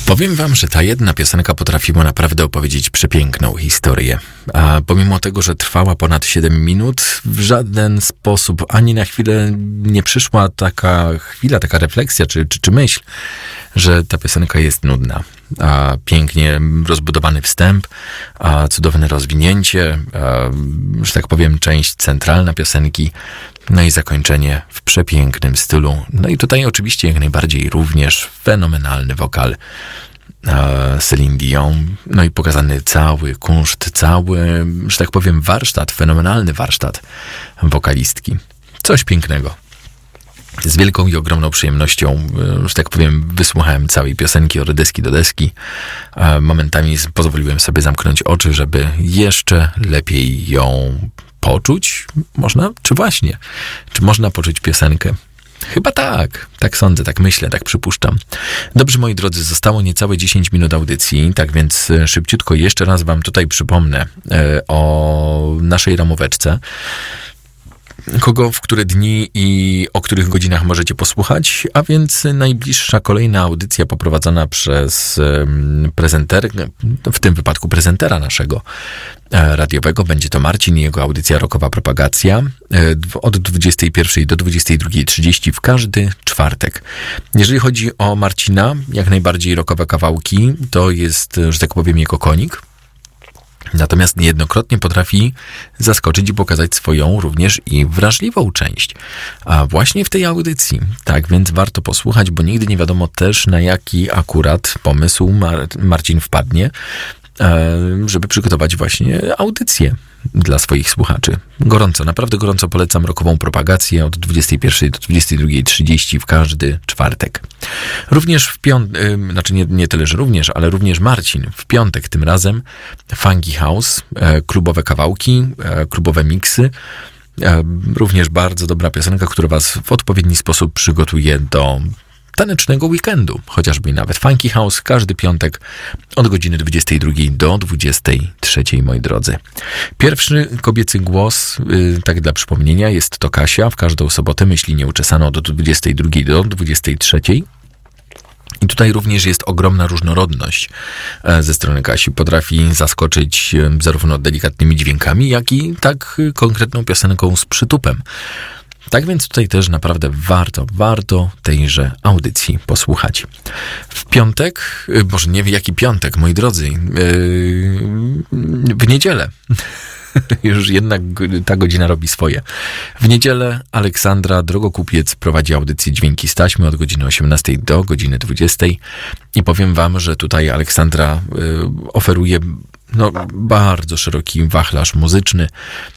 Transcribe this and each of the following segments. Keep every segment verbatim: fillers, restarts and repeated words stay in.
Powiem wam, że ta jedna piosenka potrafiła naprawdę opowiedzieć przepiękną historię. A pomimo tego, że trwała ponad siedem minut, w żaden sposób ani na chwilę nie przyszła taka chwila, taka refleksja czy, czy, czy myśl, że ta piosenka jest nudna. A pięknie rozbudowany wstęp, a cudowne rozwinięcie, a, że tak powiem, część centralna piosenki, no i zakończenie w przepięknym stylu. No i tutaj oczywiście jak najbardziej również fenomenalny wokal Celine Dion, no i pokazany cały kunszt, cały, że tak powiem, warsztat, fenomenalny warsztat wokalistki. Coś pięknego. Z wielką i ogromną przyjemnością, że tak powiem, wysłuchałem całej piosenki od deski do deski. Momentami pozwoliłem sobie zamknąć oczy, żeby jeszcze lepiej ją poczuć. Można? Czy właśnie? Czy można poczuć piosenkę? Chyba tak. Tak sądzę, tak myślę, tak przypuszczam. Dobrze, moi drodzy, zostało niecałe dziesięć minut audycji, tak więc szybciutko jeszcze raz wam tutaj przypomnę o naszej ramóweczce. Kogo, w które dni i o których godzinach możecie posłuchać, a więc najbliższa kolejna audycja poprowadzona przez prezenter, w tym wypadku prezentera naszego radiowego, będzie to Marcin i jego audycja Rockowa Propagacja od dwudziestej pierwszej do dwudziestej drugiej trzydzieści w każdy czwartek. Jeżeli chodzi o Marcina, jak najbardziej rockowe kawałki, to jest, że tak powiem, jego konik. Natomiast niejednokrotnie potrafi zaskoczyć i pokazać swoją również i wrażliwą część. A właśnie w tej audycji. Tak więc warto posłuchać, bo nigdy nie wiadomo też, na jaki akurat pomysł Mar- Marcin wpadnie, żeby przygotować właśnie audycję dla swoich słuchaczy. Gorąco, naprawdę gorąco polecam Rockową Propagację od dwudziestej pierwszej do dwudziestej drugiej trzydzieści w każdy czwartek. Również w piątek, znaczy nie, nie tyle, że również, ale również Marcin w piątek tym razem Funky House, klubowe kawałki, klubowe miksy. Również bardzo dobra piosenka, która was w odpowiedni sposób przygotuje do tanecznego weekendu, chociażby nawet Funky House, każdy piątek od godziny dwudziestej drugiej do dwudziestej trzeciej, moi drodzy. Pierwszy kobiecy głos, yy, tak dla przypomnienia, jest to Kasia, w każdą sobotę myśli nieuczesane od dwudziestej drugiej do dwudziestej trzeciej. I tutaj również jest ogromna różnorodność ze strony Kasi. Potrafi zaskoczyć zarówno delikatnymi dźwiękami, jak i tak konkretną piosenką z przytupem. Tak więc tutaj też naprawdę warto, warto tejże audycji posłuchać. W piątek, może nie wiem jaki piątek, moi drodzy, w niedzielę, już jednak ta godzina robi swoje. W niedzielę Aleksandra Drogokupiec prowadzi audycję Dźwięki z taśmy od godziny osiemnastej do godziny dwudziestej i powiem wam, że tutaj Aleksandra oferuje no, bardzo szeroki wachlarz muzyczny,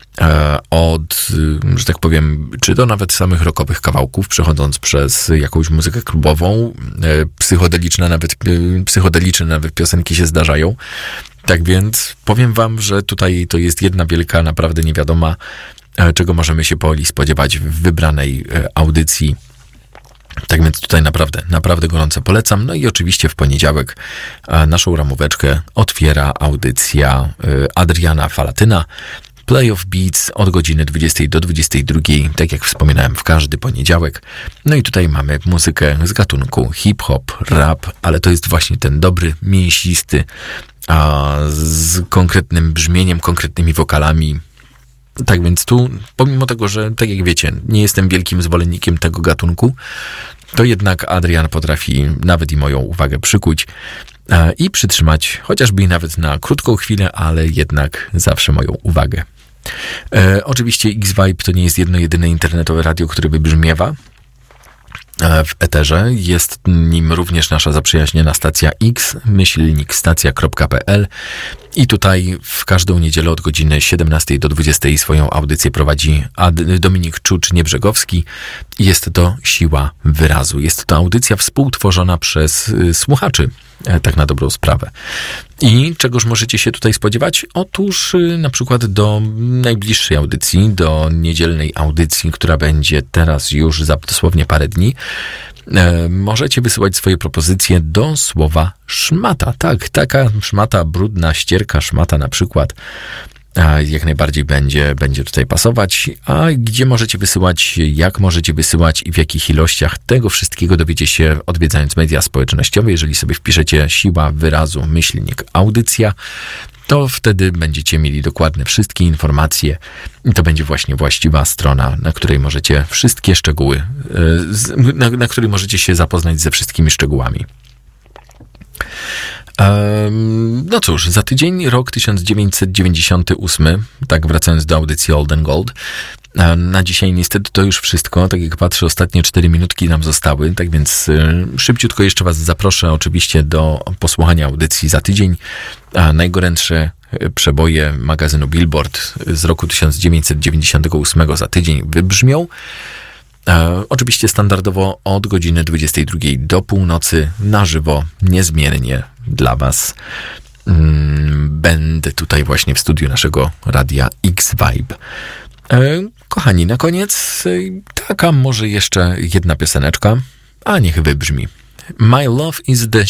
od, że tak powiem, czy to nawet samych rockowych kawałków, przechodząc przez jakąś muzykę klubową, psychodeliczne nawet, psychodeliczne nawet piosenki się zdarzają. Tak więc powiem wam, że tutaj to jest jedna wielka, naprawdę niewiadoma, czego możemy się powoli spodziewać w wybranej audycji. Tak więc tutaj naprawdę, naprawdę gorąco polecam. No i oczywiście w poniedziałek naszą ramóweczkę otwiera audycja Adriana Falatyna, Play of Beats od godziny dwudziestej do dwudziestej drugiej, tak jak wspominałem, w każdy poniedziałek. No i tutaj mamy muzykę z gatunku hip-hop, rap, ale to jest właśnie ten dobry, mięsisty, a z konkretnym brzmieniem, konkretnymi wokalami. Tak więc tu, pomimo tego, że tak jak wiecie, nie jestem wielkim zwolennikiem tego gatunku, to jednak Adrian potrafi nawet i moją uwagę przykuć i przytrzymać, chociażby i nawet na krótką chwilę, ale jednak zawsze moją uwagę. E, oczywiście X-Vibe to nie jest jedno jedyne internetowe radio, które wybrzmiewa w eterze. Jest nim również nasza zaprzyjaźniona stacja X, myślnik stacja kropka pe el i tutaj w każdą niedzielę od godziny siedemnastej do dwudziestej swoją audycję prowadzi Ad- Dominik Czucz-Niebrzegowski. Jest to Siła Wyrazu. Jest to audycja współtworzona przez y, słuchaczy, e, tak na dobrą sprawę. I czegoż możecie się tutaj spodziewać? Otóż y, na przykład do najbliższej audycji, do niedzielnej audycji, która będzie teraz już za dosłownie parę dni, e, możecie wysyłać swoje propozycje do słowa szmata. Tak, taka szmata, brudna ścierka, szmata na przykład. A jak najbardziej będzie, będzie tutaj pasować. A gdzie możecie wysyłać, jak możecie wysyłać i w jakich ilościach, tego wszystkiego dowiecie się odwiedzając media społecznościowe. Jeżeli sobie wpiszecie siła wyrazu myślnik audycja, to wtedy będziecie mieli dokładne wszystkie informacje i to będzie właśnie właściwa strona, na której możecie wszystkie szczegóły, na, na której możecie się zapoznać ze wszystkimi szczegółami. No cóż, za tydzień rok tysiąc dziewięćset dziewięćdziesiąty ósmy, tak wracając do audycji Old and Gold. Na dzisiaj niestety to już wszystko, tak jak patrzę, ostatnie cztery minutki nam zostały, tak więc szybciutko jeszcze was zaproszę oczywiście do posłuchania audycji za tydzień. A najgorętsze przeboje magazynu Billboard z roku tysiąc dziewięćset dziewięćdziesiątego ósmego za tydzień wybrzmią. E, oczywiście standardowo od godziny dwudziestej drugiej do północy na żywo, niezmiennie dla was. Mm, będę tutaj właśnie w studiu naszego radia X-Vibe. E, kochani, na koniec e, taka może jeszcze jedna pioseneczka, a niech wybrzmi. My Love is the...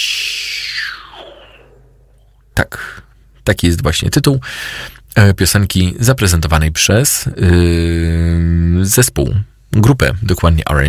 Tak, taki jest właśnie tytuł e, piosenki zaprezentowanej przez yy, zespół, grupę, dokładnie R and B.